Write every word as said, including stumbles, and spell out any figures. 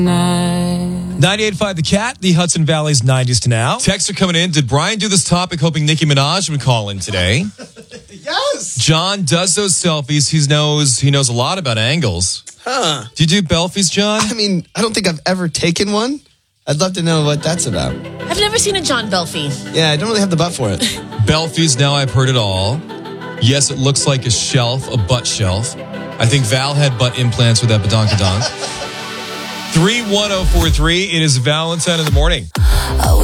ninety-eight point five The Cat, the Hudson Valley's nineties to now. Texts are coming in. Did Brian do this topic hoping Nicki Minaj would call in today? Yes. John does those selfies. He knows he knows a lot about angles. Huh. Do you do belfies, John? I mean, I don't think I've ever taken one. I'd love to know what that's about. I've never seen a John Belfie. Yeah, I don't really have the butt for it. Belfies, now I've heard it all. Yes, it looks like a shelf, a butt shelf. I think Val had butt implants with that badonkadonk. three one oh four three, it is Valentine in the morning.